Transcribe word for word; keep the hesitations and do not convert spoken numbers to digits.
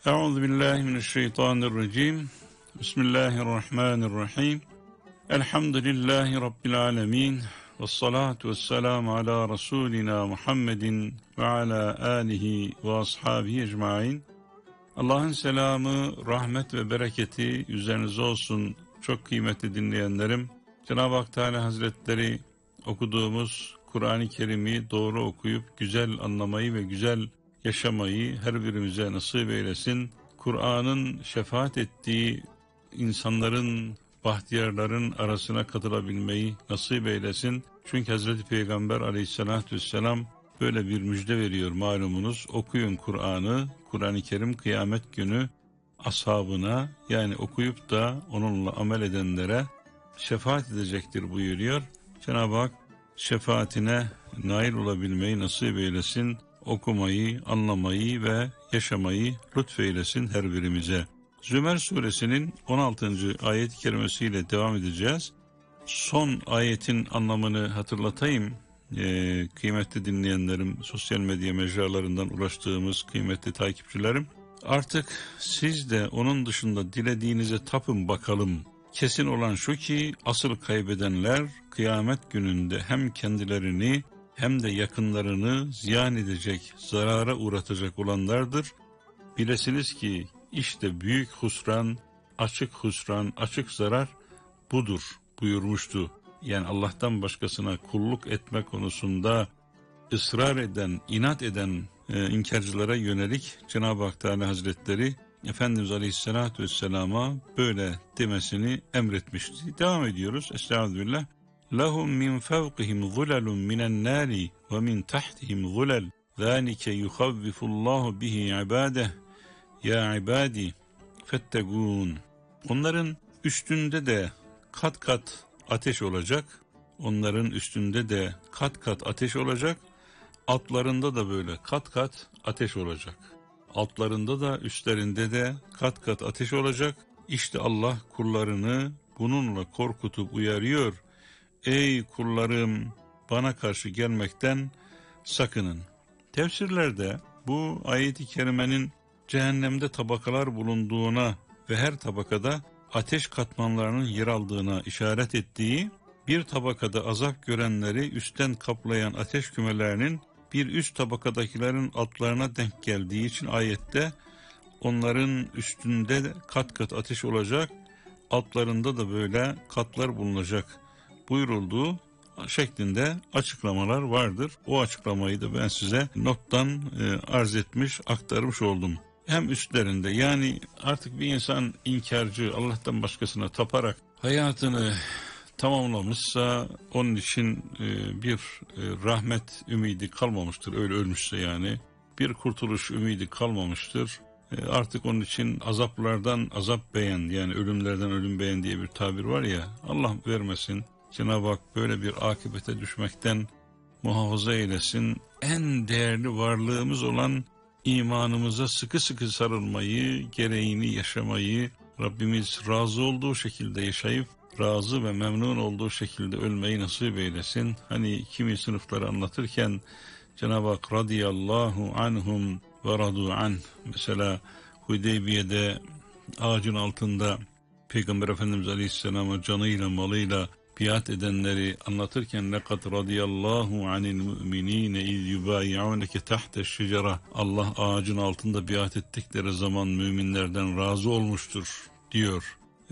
Euzu billahi mineşşeytanirracim. Bismillahirrahmanirrahim. Elhamdülillahi rabbil alamin. Ves salatu vesselamu ala rasulina Muhammedin ve ala alihi ve ashabihi ecmaîn. Allah'ın selamı, rahmet ve bereketi üzerinize olsun çok kıymetli dinleyenlerim. Cenab-ı Hak Teala Hazretleri okuduğumuz Kur'an-ı Kerim'i doğru okuyup güzel anlamayı ve güzel yaşamayı her birimize nasip eylesin. Kur'an'ın şefaat ettiği insanların, bahtiyarların arasına katılabilmeyi nasip eylesin. Çünkü Hazreti Peygamber aleyhissalatü vesselam böyle bir müjde veriyor malumunuz. Okuyun Kur'an'ı, Kur'an-ı Kerim kıyamet günü ashabına, yani okuyup da onunla amel edenlere şefaat edecektir buyuruyor. Cenab-ı Hak şefaatine nail olabilmeyi nasip eylesin. Okumayı, anlamayı ve yaşamayı lütfeylesin her birimize. Zümer suresinin on altıncı ayet-i kerimesiyle devam edeceğiz. Son ayetin anlamını hatırlatayım. Ee, kıymetli dinleyenlerim, sosyal medya mecralarından ulaştığımız kıymetli takipçilerim. Artık siz de onun dışında dilediğinize tapın bakalım. Kesin olan şu ki asıl kaybedenler kıyamet gününde hem kendilerini hem de yakınlarını ziyan edecek, zarara uğratacak olanlardır. Bilesiniz ki işte büyük husran, açık husran, açık zarar budur buyurmuştu. Yani Allah'tan başkasına kulluk etme konusunda ısrar eden, inat eden e, inkarcılara yönelik Cenab-ı Hak Teala Hazretleri Efendimiz Aleyhisselatü Vesselam'a böyle demesini emretmişti. Devam ediyoruz. Estağfirullah. لَهُمْ مِنْ فَوْقِهِمْ ظُلَلٌ مِنَ النَّارِ وَمِنْ تَحْتِهِمْ ظُلَلٌ ذَٰلِكَ يُخَوِّفُ اللّٰهُ بِهِ عِبَادَهُ يَا عِبَادِي فَاتَّقُونَ. Onların üstünde de kat kat ateş olacak. Onların üstünde de kat kat ateş olacak. Altlarında da böyle kat kat ateş olacak. Altlarında da üstlerinde de kat kat ateş olacak. İşte Allah kullarını bununla korkutup uyarıyor. Ey kullarım, bana karşı gelmekten sakının. Tefsirlerde bu ayet-i kerimenin cehennemde tabakalar bulunduğuna ve her tabakada ateş katmanlarının yer aldığına işaret ettiği, bir tabakada azap görenleri üstten kaplayan ateş kümelerinin bir üst tabakadakilerin altlarına denk geldiği için ayette onların üstünde kat kat ateş olacak, altlarında da böyle katlar bulunacak buyurulduğu şeklinde açıklamalar vardır. O açıklamayı da ben size nottan e, arz etmiş, aktarmış oldum. Hem üstlerinde, yani artık bir insan inkarcı, Allah'tan başkasına taparak hayatını tamamlamışsa onun için e, bir e, rahmet ümidi kalmamıştır. Öyle ölmüşse yani bir kurtuluş ümidi kalmamıştır. E, artık onun için azaplardan azap beğen, yani ölümlerden ölüm beğen diye bir tabir var ya, Allah vermesin. Cenab-ı Hak böyle bir akıbete düşmekten muhafaza eylesin. En değerli varlığımız olan imanımıza sıkı sıkı sarılmayı, gereğini yaşamayı, Rabbimiz razı olduğu şekilde yaşayıp razı ve memnun olduğu şekilde ölmeyi nasip eylesin. Hani kimi sınıfları anlatırken Cenab-ı Hak radiyallahu anhum ve radu anh, mesela Hudeybiye'de ağacın altında Peygamber Efendimiz Aleyhisselam'a canıyla malıyla biat edenleri anlatırken لَقَدْ رَضِيَ اللّٰهُ عَنِ الْمُؤْمِنِينَ اِذْ يُبَايِعُونَكَ تَحْتَ الشِّجَرَةِ Allah ağacın altında biat ettikleri zaman müminlerden razı olmuştur diyor.